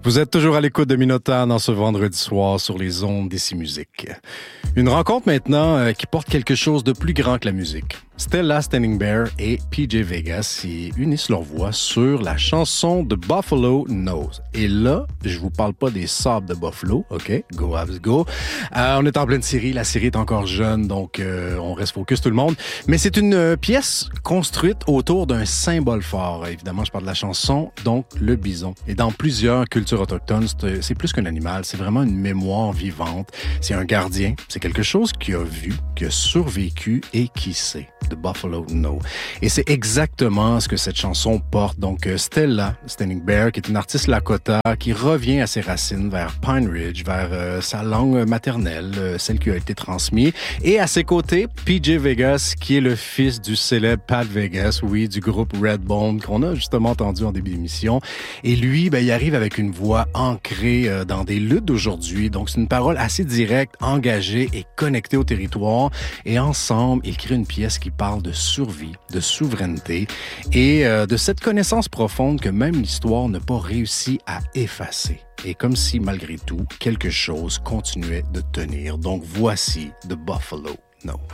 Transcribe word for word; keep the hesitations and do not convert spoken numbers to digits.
Vous êtes toujours à l'écoute de Minotaur dans ce vendredi soir sur les ondes d'Ici Musique. Une rencontre maintenant euh, qui porte quelque chose de plus grand que la musique. Stella Standing Bear et P J Vegas y unissent leurs voix sur la chanson de Buffalo Knows. Et là, je vous parle pas des sables de Buffalo, OK? Go, Avs, go. Euh, on est en pleine série, la série est encore jeune, donc euh, on reste focus tout le monde. Mais c'est une euh, pièce construite autour d'un symbole fort. Évidemment, je parle de la chanson, donc le bison. Et dans plusieurs cultures autochtones, c'est, c'est plus qu'un animal, c'est vraiment une mémoire vivante. C'est un gardien, c'est quelque chose qui a vu, qui a survécu et qui sait. De Buffalo Know. Et c'est exactement ce que cette chanson porte. Donc, Stella Standing Bear, qui est une artiste Lakota, qui revient à ses racines vers Pine Ridge, vers euh, sa langue maternelle, euh, celle qui a été transmise. Et à ses côtés, P J Vegas, qui est le fils du célèbre Pat Vegas, oui, du groupe Redbone, qu'on a justement entendu en début d'émission. Et lui, ben, il arrive avec une voix ancrée euh, dans des luttes d'aujourd'hui. Donc, c'est une parole assez directe, engagée et connectée au territoire. Et ensemble, ils créent une pièce qui parle de survie, de souveraineté et euh, de cette connaissance profonde que même l'histoire n'a pas réussi à effacer. Et comme si, malgré tout, quelque chose continuait de tenir. Donc voici The Buffalo Know.